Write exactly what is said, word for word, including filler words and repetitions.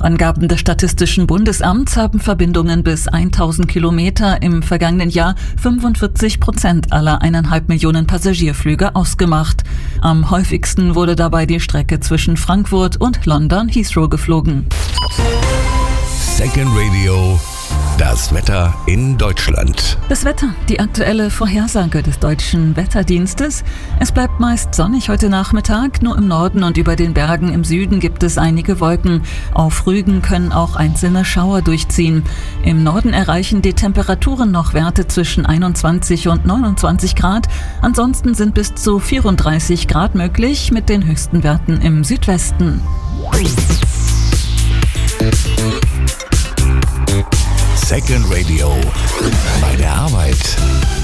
Angaben des Statistischen Bundesamts haben Verbindungen bis tausend Kilometer im vergangenen Jahr fünfundvierzig Prozent aller eineinhalb Millionen Passagierflüge ausgemacht. Am häufigsten wurde dabei die Strecke zwischen Frankfurt und London Heathrow geflogen. Second Radio, das Wetter in Deutschland. Das Wetter, die aktuelle Vorhersage des Deutschen Wetterdienstes. Es bleibt meist sonnig heute Nachmittag, nur im Norden und über den Bergen im Süden gibt es einige Wolken. Auf Rügen können auch einzelne Schauer durchziehen. Im Norden erreichen die Temperaturen noch Werte zwischen einundzwanzig und neunundzwanzig Grad. Ansonsten sind bis zu vierunddreißig Grad möglich, mit den höchsten Werten im Südwesten. Second Radio, bei der Arbeit.